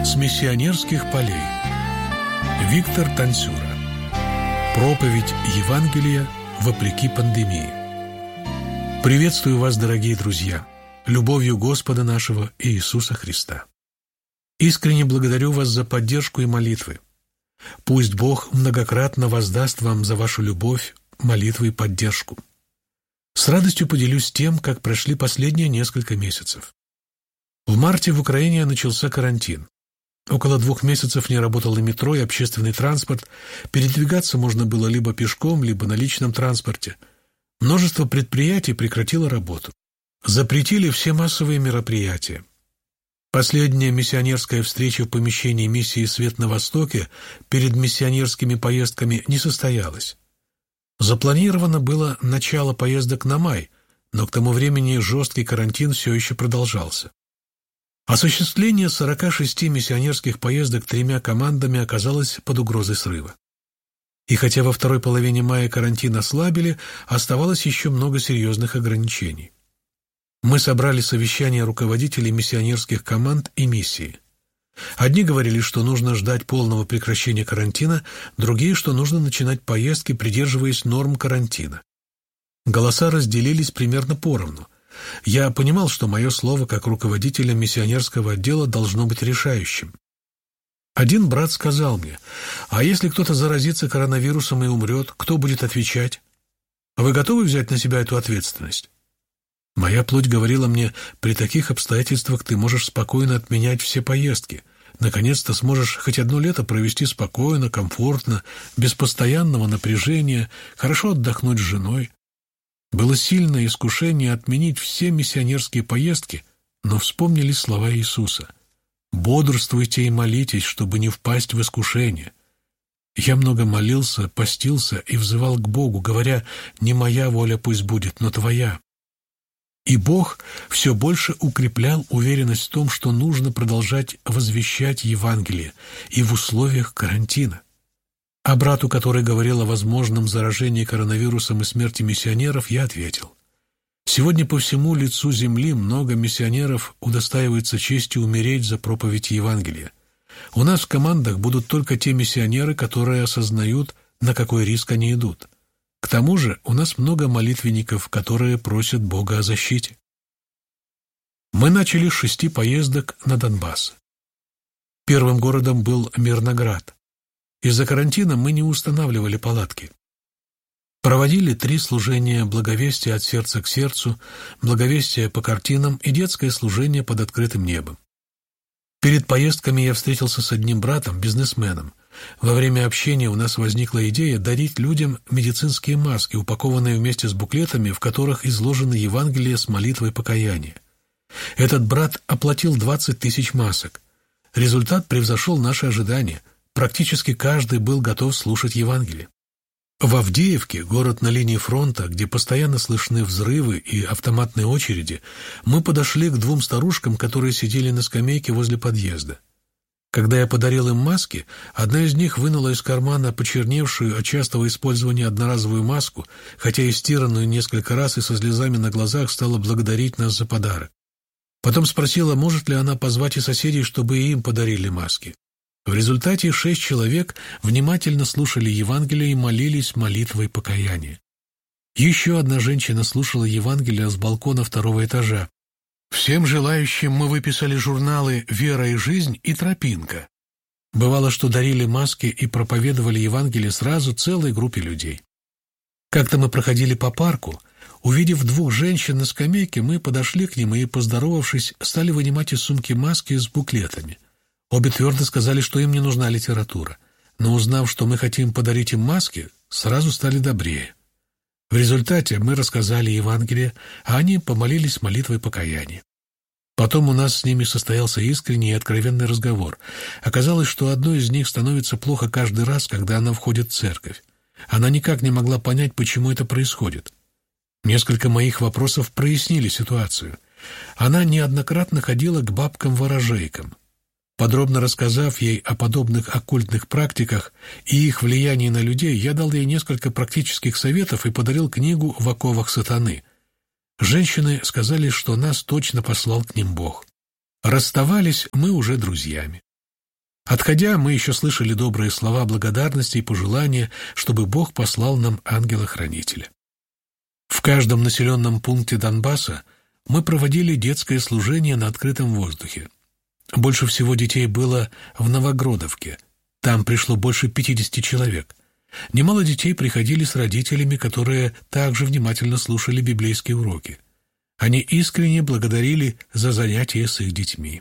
С миссионерских полей. Виктор Танцюра. Проповедь Евангелия вопреки пандемии. Приветствую вас, дорогие друзья, любовью Господа нашего Иисуса Христа. Искренне благодарю вас за поддержку и молитвы. Пусть Бог многократно воздаст вам за вашу любовь, молитвы и поддержку. С радостью поделюсь тем, как прошли последние несколько месяцев. В марте в Украине начался карантин. Около 2 месяцев не работало метро и общественный транспорт. Передвигаться можно было либо пешком, либо на личном транспорте. Множество предприятий прекратило работу. Запретили все массовые мероприятия. Последняя миссионерская встреча в помещении миссии «Свет на Востоке» перед миссионерскими поездками не состоялась. Запланировано было начало поездок на май, но к тому времени жесткий карантин все еще продолжался. Осуществление 46 миссионерских поездок 3 командами оказалось под угрозой срыва. И хотя во второй половине мая карантин ослабили, оставалось еще много серьезных ограничений. Мы собрали совещание руководителей миссионерских команд и миссии. Одни говорили, что нужно ждать полного прекращения карантина, другие, что нужно начинать поездки, придерживаясь норм карантина. Голоса разделились примерно поровну. Я понимал, что мое слово как руководителя миссионерского отдела должно быть решающим. Один брат сказал мне: «А если кто-то заразится коронавирусом и умрет, кто будет отвечать? Вы готовы взять на себя эту ответственность?» Моя плоть говорила мне: «При таких обстоятельствах ты можешь спокойно отменять все поездки. Наконец-то сможешь хоть 1 лето провести спокойно, комфортно, без постоянного напряжения, хорошо отдохнуть с женой». Было сильное искушение отменить все миссионерские поездки, но вспомнили слова Иисуса: «Бодрствуйте и молитесь, чтобы не впасть в искушение». Я много молился, постился и взывал к Богу, говоря: «Не моя воля пусть будет, но Твоя». И Бог все больше укреплял уверенность в том, что нужно продолжать возвещать Евангелие и в условиях карантина. А брату, который говорил о возможном заражении коронавирусом и смерти миссионеров, я ответил: «Сегодня по всему лицу земли много миссионеров удостаиваются чести умереть за проповедь Евангелия. У нас в командах будут только те миссионеры, которые осознают, на какой риск они идут. К тому же у нас много молитвенников, которые просят Бога о защите». Мы начали с 6 поездок на Донбасс. Первым городом был Мирноград. Из-за карантина мы не устанавливали палатки. Проводили 3 служения благовестия от сердца к сердцу, благовестие по картинам и детское служение под открытым небом. Перед поездками я встретился с одним братом, бизнесменом. Во время общения у нас возникла идея дарить людям медицинские маски, упакованные вместе с буклетами, в которых изложено Евангелие с молитвой покаяния. Этот брат оплатил 20 000 масок. Результат превзошел наши ожидания. Практически каждый был готов слушать Евангелие. В Авдеевке, город на линии фронта, где постоянно слышны взрывы и автоматные очереди, мы подошли к 2 старушкам, которые сидели на скамейке возле подъезда. Когда я подарил им маски, одна из них вынула из кармана почерневшую от частого использования одноразовую маску, хотя и стиранную несколько раз, и со слезами на глазах стала благодарить нас за подарок. Потом спросила, может ли она позвать и соседей, чтобы и им подарили маски. В результате 6 человек внимательно слушали Евангелие и молились молитвой покаяния. Еще одна женщина слушала Евангелие с балкона 2-го этажа. Всем желающим мы выписали журналы «Вера и жизнь» и «Тропинка». Бывало, что дарили маски и проповедовали Евангелие сразу целой группе людей. Как-то мы проходили по парку. Увидев 2 женщин на скамейке, мы подошли к ним и, поздоровавшись, стали вынимать из сумки маски с буклетами. Обе твердо сказали, что им не нужна литература, но, узнав, что мы хотим подарить им маски, сразу стали добрее. В результате мы рассказали Евангелие, а они помолились молитвой покаяния. Потом у нас с ними состоялся искренний и откровенный разговор. Оказалось, что одной из них становится плохо каждый раз, когда она входит в церковь. Она никак не могла понять, почему это происходит. Несколько моих вопросов прояснили ситуацию. Она неоднократно ходила к бабкам-ворожейкам. Подробно рассказав ей о подобных оккультных практиках и их влиянии на людей, я дал ей несколько практических советов и подарил книгу «В оковах сатаны». Женщины сказали, что нас точно послал к ним Бог. Расставались мы уже друзьями. Отходя, мы еще слышали добрые слова благодарности и пожелания, чтобы Бог послал нам ангела-хранителя. В каждом населенном пункте Донбасса мы проводили детское служение на открытом воздухе. Больше всего детей было в Новогродовке. Там пришло больше 50 человек. Немало детей приходили с родителями, которые также внимательно слушали библейские уроки. Они искренне благодарили за занятия с их детьми.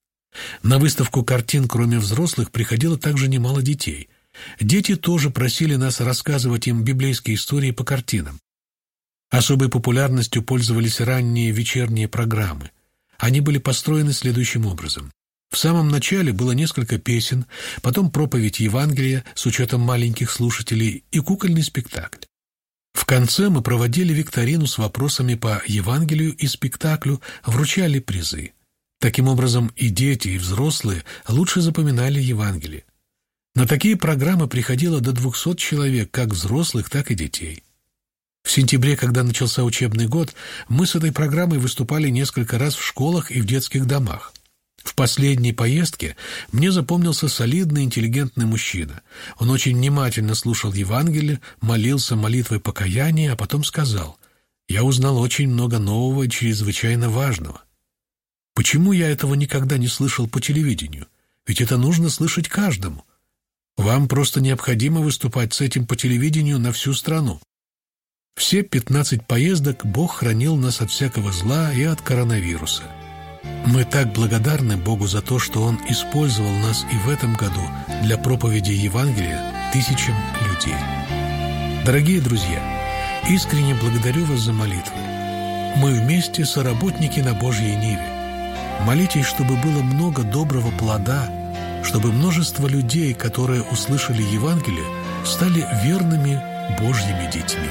На выставку картин, кроме взрослых, приходило также немало детей. Дети тоже просили нас рассказывать им библейские истории по картинам. Особой популярностью пользовались ранние вечерние программы. Они были построены следующим образом. В самом начале было несколько песен, потом проповедь Евангелия с учетом маленьких слушателей и кукольный спектакль. В конце мы проводили викторину с вопросами по Евангелию и спектаклю, вручали призы. Таким образом, и дети, и взрослые лучше запоминали Евангелие. На такие программы приходило до 200 человек, как взрослых, так и детей. В сентябре, когда начался учебный год, мы с этой программой выступали несколько раз в школах и в детских домах. В последней поездке мне запомнился солидный, интеллигентный мужчина. Он очень внимательно слушал Евангелие, молился молитвой покаяния, а потом сказал: «Я узнал очень много нового и чрезвычайно важного. Почему я этого никогда не слышал по телевидению? Ведь это нужно слышать каждому. Вам просто необходимо выступать с этим по телевидению на всю страну». Все 15 поездок Бог хранил нас от всякого зла и от коронавируса. Мы так благодарны Богу за то, что Он использовал нас и в этом году для проповеди Евангелия тысячам людей. Дорогие друзья, искренне благодарю вас за молитвы. Мы вместе соработники на Божьей ниве. Молитесь, чтобы было много доброго плода, чтобы множество людей, которые услышали Евангелие, стали верными Божьими детьми.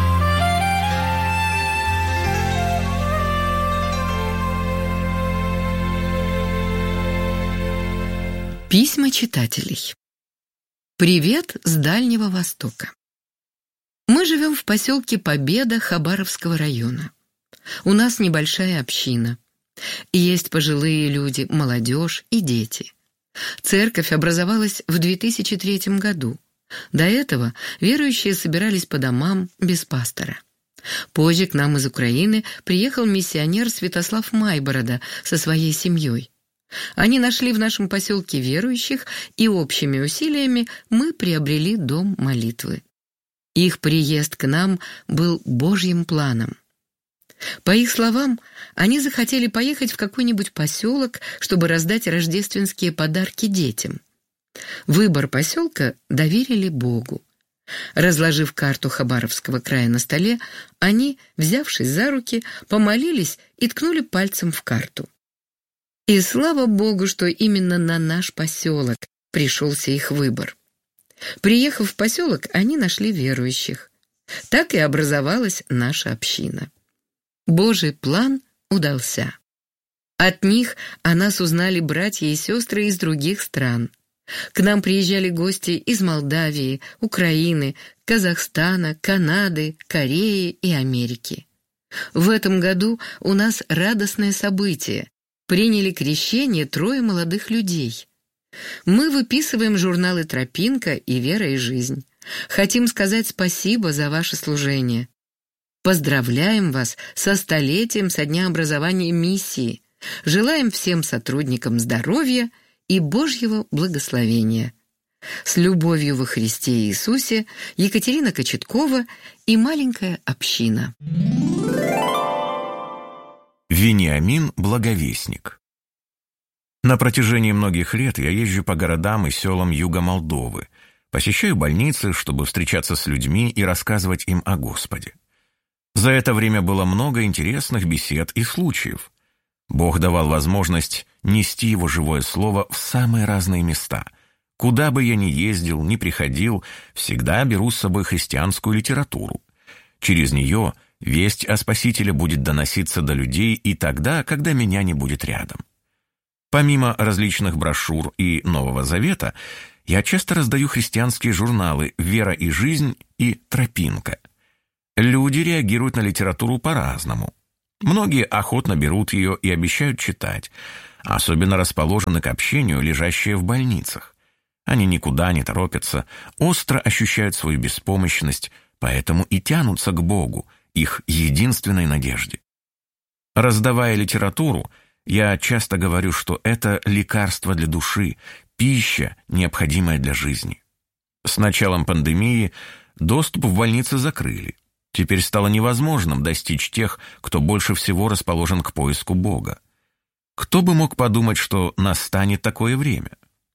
Письма читателей. Привет с Дальнего Востока. Мы живем в поселке Победа Хабаровского района. У нас небольшая община. Есть пожилые люди, молодежь и дети. Церковь образовалась в 2003 году. До этого верующие собирались по домам без пастора. Позже к нам из Украины приехал миссионер Святослав Майборода со своей семьей. Они нашли в нашем поселке верующих, и общими усилиями мы приобрели дом молитвы. Их приезд к нам был Божьим планом. По их словам, они захотели поехать в какой-нибудь поселок, чтобы раздать рождественские подарки детям. Выбор поселка доверили Богу. Разложив карту Хабаровского края на столе, они, взявшись за руки, помолились и ткнули пальцем в карту. И слава Богу, что именно на наш поселок пришелся их выбор. Приехав в поселок, они нашли верующих. Так и образовалась наша община. Божий план удался. От них о нас узнали братья и сестры из других стран. К нам приезжали гости из Молдавии, Украины, Казахстана, Канады, Кореи и Америки. В этом году у нас радостное событие. Приняли крещение 3 молодых людей. Мы выписываем журналы «Тропинка» и «Вера и жизнь». Хотим сказать спасибо за ваше служение. Поздравляем вас со 100-летием со дня образования миссии. Желаем всем сотрудникам здоровья и Божьего благословения. С любовью во Христе Иисусе, Екатерина Кочеткова и маленькая община. Вениамин Благовестник. На протяжении многих лет я езжу по городам и селам юга Молдовы, посещаю больницы, чтобы встречаться с людьми и рассказывать им о Господе. За это время было много интересных бесед и случаев. Бог давал возможность нести Его живое слово в самые разные места. Куда бы я ни ездил, ни приходил, всегда беру с собой христианскую литературу. Через нее весть о Спасителе будет доноситься до людей и тогда, когда меня не будет рядом. Помимо различных брошюр и Нового Завета, я часто раздаю христианские журналы «Вера и жизнь» и «Тропинка». Люди реагируют на литературу по-разному. Многие охотно берут ее и обещают читать, особенно расположены к общению, лежащие в больницах. Они никуда не торопятся, остро ощущают свою беспомощность, поэтому и тянутся к Богу, их единственной надежде. Раздавая литературу, я часто говорю, что это лекарство для души, пища, необходимая для жизни. С началом пандемии доступ в больницы закрыли. Теперь стало невозможным достичь тех, кто больше всего расположен к поиску Бога. Кто бы мог подумать, что настанет такое время?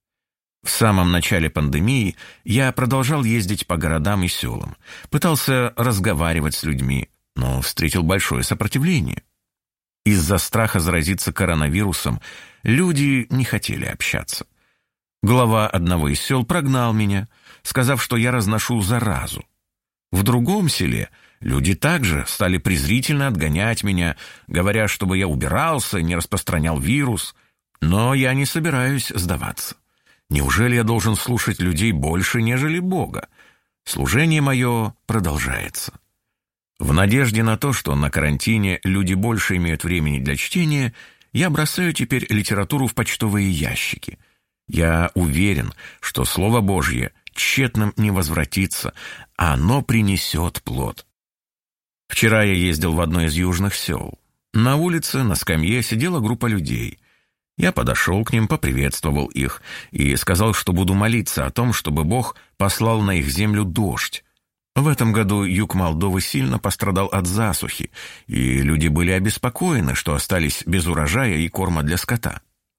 В самом начале пандемии я продолжал ездить по городам и селам, пытался разговаривать с людьми, но встретил большое сопротивление. Из-за страха заразиться коронавирусом люди не хотели общаться. Глава одного из сел прогнал меня, сказав, что я разношу заразу. В другом селе люди также стали презрительно отгонять меня, говоря, чтобы я убирался и не распространял вирус. Но я не собираюсь сдаваться. Неужели я должен слушать людей больше, нежели Бога? Служение мое продолжается. В надежде на то, что на карантине люди больше имеют времени для чтения, я бросаю теперь литературу в почтовые ящики. Я уверен, что Слово Божье тщетным не возвратится, а оно принесет плод. Вчера я ездил в одно из южных сел. На улице, на скамье сидела группа людей. Я подошел к ним, поприветствовал их и сказал, что буду молиться о том, чтобы Бог послал на их землю дождь. В этом году юг Молдовы сильно пострадал от засухи, и люди были обеспокоены, что остались без урожая и корма для скота.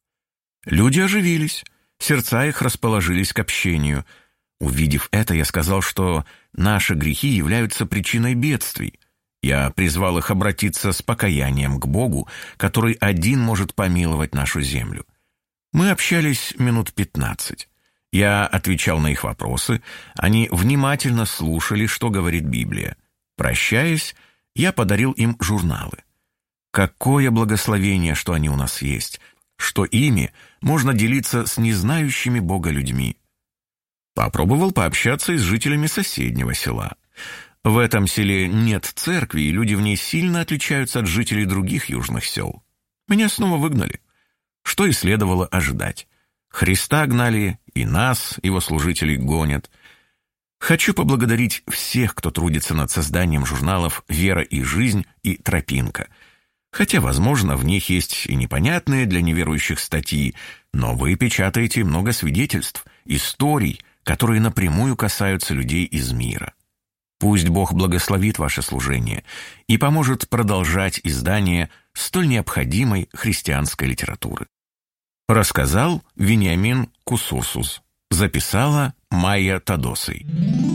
Люди оживились, сердца их расположились к общению. Увидев это, я сказал, что наши грехи являются причиной бедствий. Я призвал их обратиться с покаянием к Богу, который один может помиловать нашу землю. Мы общались минут 15. Я отвечал на их вопросы, они внимательно слушали, что говорит Библия. Прощаясь, я подарил им журналы. Какое благословение, что они у нас есть, что ими можно делиться с незнающими Бога людьми. Попробовал пообщаться и с жителями соседнего села. В этом селе нет церкви, и люди в ней сильно отличаются от жителей других южных сел. Меня снова выгнали. Что и следовало ожидать. Христа гнали, и нас, его служителей, гонят. Хочу поблагодарить всех, кто трудится над созданием журналов «Вера и жизнь» и «Тропинка». Хотя, возможно, в них есть и непонятные для неверующих статьи, но вы печатаете много свидетельств, историй, которые напрямую касаются людей из мира. Пусть Бог благословит ваше служение и поможет продолжать издание столь необходимой христианской литературы. Рассказал Вениамин Кусурсус. Записала Майя Тадосой.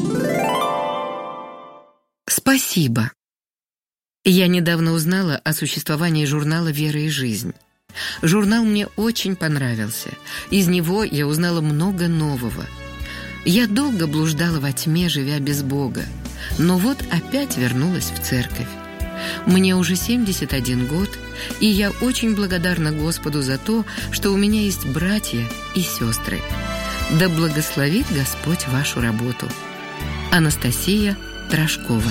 Спасибо. Я недавно узнала о существовании журнала «Вера и жизнь». Журнал мне очень понравился. Из него я узнала много нового. Я долго блуждала во тьме, живя без Бога. Но вот опять вернулась в церковь. Мне уже 71 год, и я очень благодарна Господу за то, что у меня есть братья и сестры. Да благословит Господь вашу работу. Анастасия Трошкова.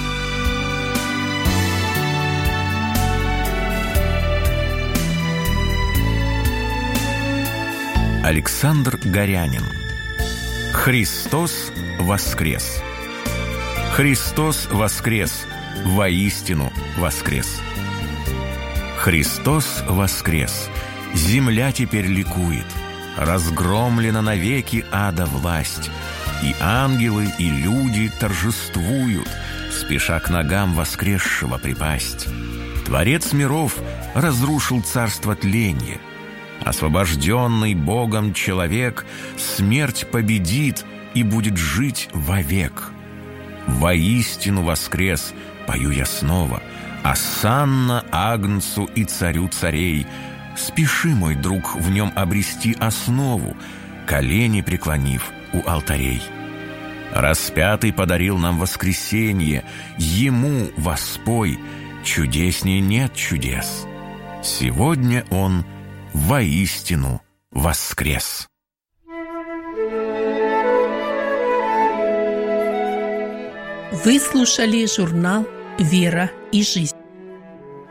Александр Горянин. Христос воскрес! Христос воскрес! Воистину воскрес! Христос воскрес! Земля теперь ликует, разгромлена навеки ада власть, и ангелы, и люди торжествуют, спеша к ногам воскресшего припасть. Творец миров разрушил царство тленья. Освобожденный Богом человек смерть победит и будет жить вовек. Воистину воскрес, пою я снова, осанна Агнцу и Царю царей. Спеши, мой друг, в нем обрести основу, колени преклонив у алтарей. Распятый подарил нам воскресенье, ему воспой, чудеснее нет чудес. Сегодня он воистину воскрес! Вы слушали журнал «Вера и жизнь».